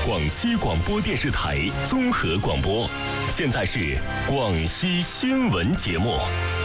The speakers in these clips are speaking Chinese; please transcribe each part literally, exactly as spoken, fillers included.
广西广播电视台综合广播。现在是广西新闻节目。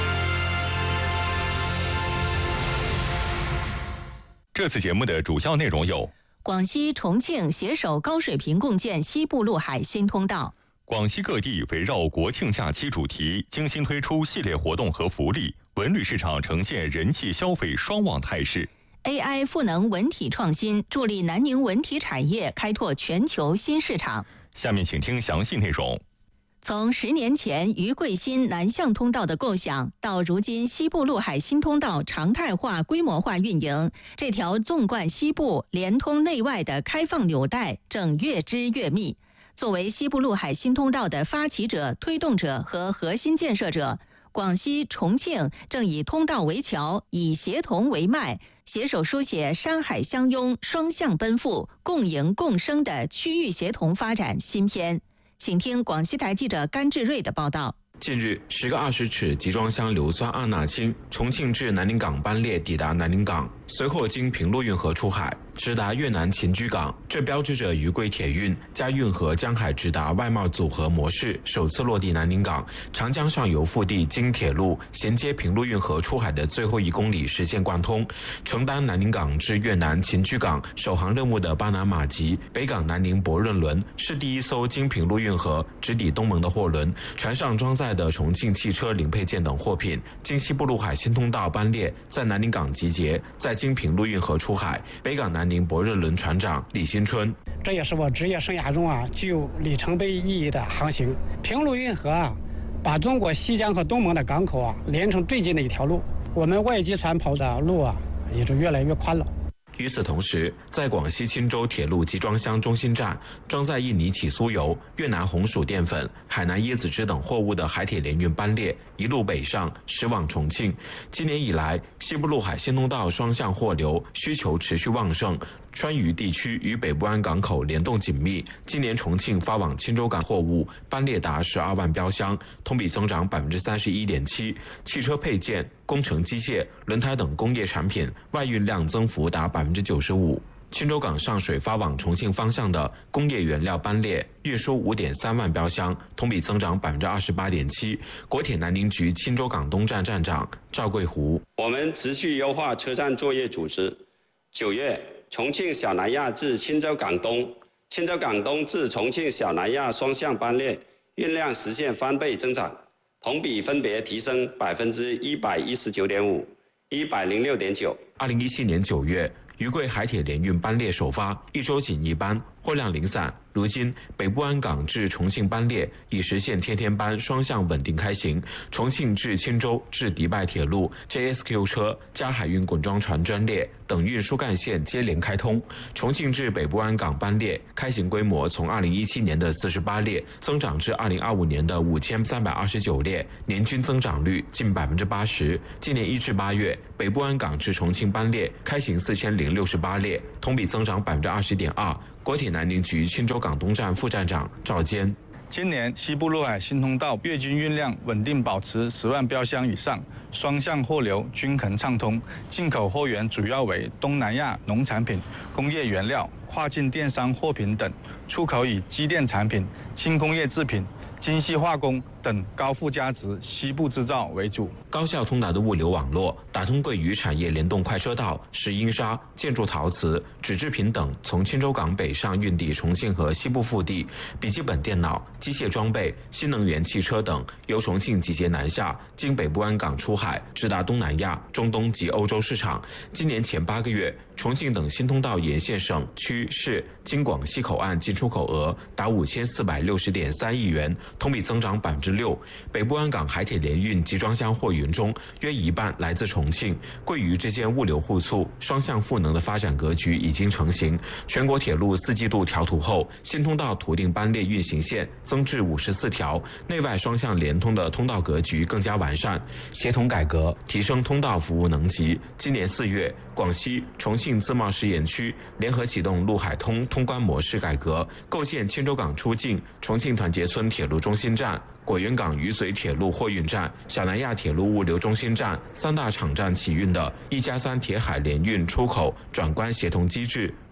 这次节目的主要内容有： 广西、重庆携手高水平共建西部陆海新通道； 广西各地围绕国庆假期主题精心推出系列活动和福利，文旅市场呈现人气消费双旺态势。 A I 赋能文体创新，助力南宁文体产业开拓全球新市场。 下面请听详细内容。 从十年前渝桂新南向通道的构想，到如今西部陆海新通道常态化、规模化运营，这条纵贯西部、连通内外的开放纽带正越织越密。作为西部陆海新通道的发起者、推动者和核心建设者，广西、重庆正以通道为桥，以协同为脉，携手书写山海相拥、双向奔赴、共赢共生的区域协同发展新篇。请听广西台记者甘志瑞的报道。 近日，十个二十尺集装箱硫酸二钠氢重庆至南宁港班列抵达南宁港，随后经平陆运河出海，直达越南秦居港。这标志着渝桂铁运加运河江海直达外贸组合模式首次落地南宁港，长江上游腹地经铁路衔接平陆运河出海的最后一公里实现贯通。承担南宁港至越南秦居港首航任务的巴拿马籍北港南宁博润轮是第一艘经平陆运河直抵东盟的货轮，船上装载的重庆汽车零配件等货品经西部陆海新通道班列在南宁港集结，再经平陆运河出海。北港南宁博润轮船长李新春： 这也是我职业生涯中啊具有里程碑意义的航行。平陆运河啊，把中国西江和东盟的港口啊连成最近的一条路，我们外籍船跑的路啊也就越来越宽了。 与此同时，在广西钦州铁路集装箱中心站，装载印尼起酥油、越南红薯淀粉、海南椰子汁等货物的海铁联运班列一路北上，驶往重庆。今年以来，西部陆海新通道双向货流需求持续旺盛，川渝地区与北部湾港口联动紧密。今年重庆发往钦州港货物班列达十二万标箱，同比增长百分之三十一点七。汽车配件、工程机械、轮胎等工业产品外运量增幅达百分之九十五。钦州港上水发往重庆方向的工业原料班列运输五点三万标箱，同比增长百分之二十八点七。国铁南宁局钦州港东站站长赵桂湖： 我们持续优化车站作业组织。九月，重庆小南亚至钦州港东、钦州港东至重庆小南亚双向班列运量实现翻倍增长，同比分别提升百分之一百一十九点五、一百零六点九。 二零一七年九月，渝桂海铁联运班列首发，一周仅一班，货量零散。如今，北部湾港至重庆班列已实现天天班双向稳定开行，重庆至钦州至迪拜铁路 J S Q 车加海运滚装船专列等运输干线接连开通。重庆至北部湾港班列开行规模从二零一七年的四十八列增长至二零二五年的五千三百二十九列，年均增长率近百分之八十。今年一至八月，北部湾港至重庆班列开行四千零六十八列，同比增长百分之二十点二。国铁南宁局钦州港东站副站长赵坚： 今年西部陆海新通道月均运量稳定保持十万标箱以上，双向货流均衡畅通，进口货源主要为东南亚农产品、工业原料、跨境电商货品等，出口以机电产品、轻工业制品、精细化工等高附加值西部制造为主。 高效通达的物流网络打通桂渝产业联动快车道，石英砂、建筑陶瓷、纸制品等从钦州港北上运抵重庆和西部腹地，笔记本电脑、机械装备、新能源汽车等由重庆集结南下，经北部湾港出海，直达东南亚、中东及欧洲市场。今年前八个月，重庆等新通道沿线省区市京广西口岸进出口额达五千四百六十点三亿元，同比增长百分之六。北部湾港海铁联运集装箱货运中，约一半来自重庆。桂渝之间物流互促、双向赋能的发展格局已经成型。全国铁路四季度调图后，新通道图定班列运行线增至五十四条，内外双向联通的通道格局更加完善。协同改革，提升通道服务能级。今年四月，广西、重庆自贸试验区联合启动陆海通通关模式改革，构建钦州港出境、重庆团结村铁路中心站、果园港渝绥铁路货运站、小南亚铁路物流中心站三大场站启运的一加三铁海联运出口转关协同机制，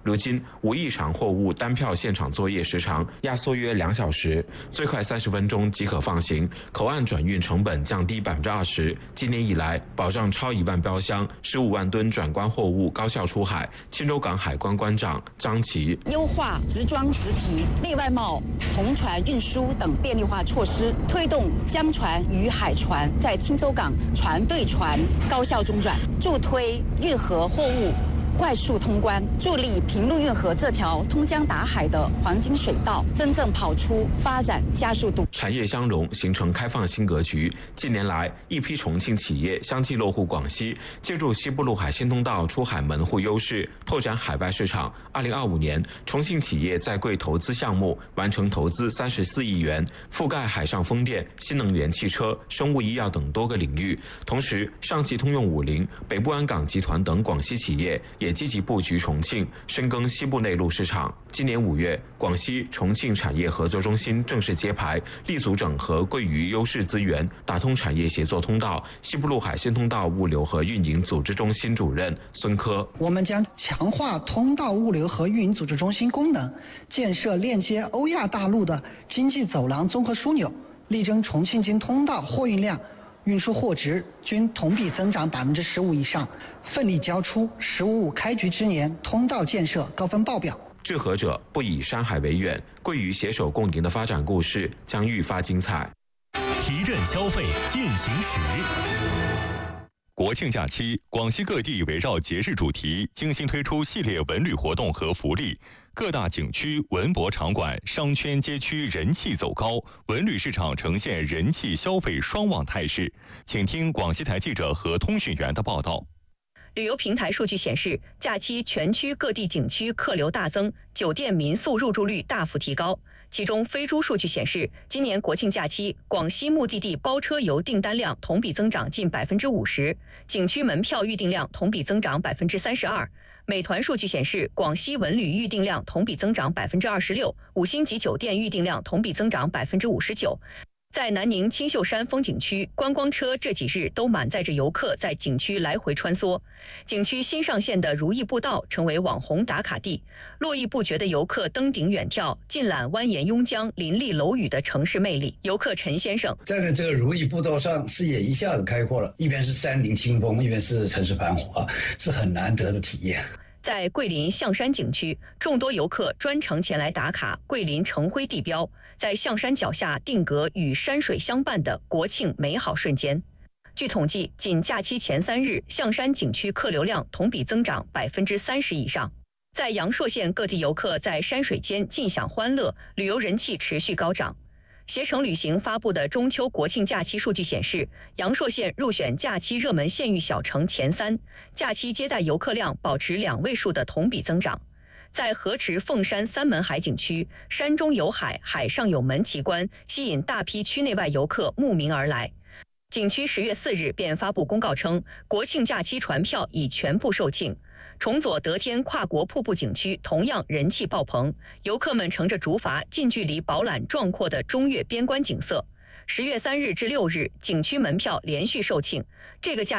如今无异常货物单票现场作业时长压缩约两小时，最快三十分钟即可放行，口岸转运成本降低百分之二十。今年以来，保障超一万标箱、十五万吨转关货物高效出海。钦州港海关关长张琦优化直装直提、内外贸、同船运输等便利化措施，推动江船与海船在钦州港船对船高效中转，助推运河货物快速通关，助力平陆运河这条通江达海的黄金水道真正跑出发展加速度。 产业相融，形成开放新格局。近年来，一批重庆企业相继落户广西，借助西部陆海新通道出海门户优势，拓展海外市场。二零二五年，重庆企业在贵投资项目完成投资三十四亿元，覆盖海上风电、新能源汽车、生物医药等多个领域。同时，上汽通用五菱、北部安港集团等广西企业也也积极布局重庆，深耕西部内陆市场。今年五月，广西重庆产业合作中心正式揭牌，立足整合桂渝优势资源，打通产业协作通道。西部陆海新通道物流和运营组织中心主任孙科： 我们将强化通道物流和运营组织中心功能，建设链接欧亚大陆的经济走廊综合枢纽，力争重庆经通道货运量、运输货值均同比增长百分之十五以上，奋力交出“十五五”开局之年通道建设高分报表。 治河者不以山海为远，桂渝携手共赢的发展故事将愈发精彩。 提振消费进行时。国庆假期，广西各地围绕节日主题，精心推出系列文旅活动和福利。各大景区、文博场馆、商圈街区人气走高，文旅市场呈现人气消费双旺态势。请听广西台记者和通讯员的报道。 旅游平台数据显示，假期全区各地景区客流大增，酒店民宿入住率大幅提高。其中，飞猪数据显示，今年国庆假期，广西目的地包车游订单量同比增长近百分之五十，景区门票预订量同比增长百分之三十二。美团数据显示，广西文旅预订量同比增长百分之二十六，五星级酒店预订量同比增长百分之五十九。在南宁青秀山风景区，观光车这几日都满载着游客在景区来回穿梭。景区新上线的如意步道成为网红打卡地，络绎不绝的游客登顶远眺，尽览蜿蜒邕江、林立楼宇的城市魅力。游客陈先生站在这个如意步道上，视野一下子开阔了，一边是山顶清风，一边是城市繁华，是很难得的体验。 在桂林象山景区，众多游客专程前来打卡桂林城徽地标，在象山脚下定格与山水相伴的国庆美好瞬间。据统计，仅假期前三日，象山景区客流量同比增长百分之三十以上。在阳朔县，各地游客在山水间尽享欢乐，旅游人气持续高涨。携程旅行发布的中秋国庆假期数据显示，阳朔县入选假期热门县域小城前三，假期接待游客量保持两位数的同比增长。在河池凤山三门海景区，山中有海，海上有门奇观，吸引大批区内外游客慕名而来。景区十月四日便发布公告称，国庆假期船票已全部售罄。崇左得天跨国瀑布景区同样人气爆棚，游客们乘着竹筏近距离饱览壮阔的中越边关景色。十月三日至六日，景区门票连续售罄，这个假